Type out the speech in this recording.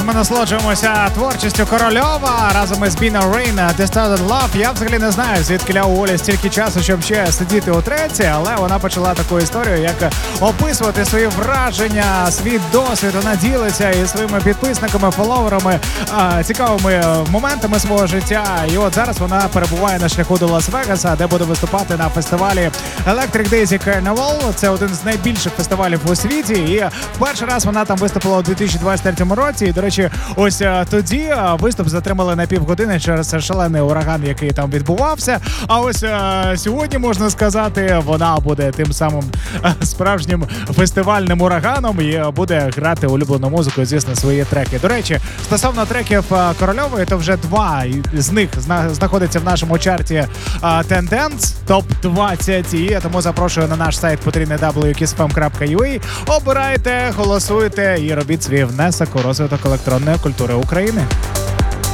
ми насолоджуємося творчістю Корольова разом із Bina Rain, Distorted Love. Я взагалі не знаю, звідки у Олі стільки часу, щоб ще сидіти у треці, але вона почала таку історію, як описувати свої враження, свій досвід. Вона ділиться із своїми підписниками, фоловерами, цікавими моментами свого життя. І от зараз вона перебуває на шляху до Лас-Вегаса, де буде виступати на фестивалі Electric Daisy Carnival. Це один з найбільших фестивалів у світі. І в перший раз вона там виступила у 2023 році. І, до речі, ось тоді виступ затримали на півгодини через шалений ураган, який там відбувався. А ось сьогодні, можна сказати, вона буде тим самим справжнім фестивальним ураганом і буде грати улюблену музику, звісно, свої треки. До речі, стосовно треків Корольової, то вже два з них знаходяться в нашому чарті Tendence ТОП-20. І тому запрошую на наш сайт www.kissfm.ua. Обирайте, голосуйте і робіть свій внесок у розвиток електронної культури України.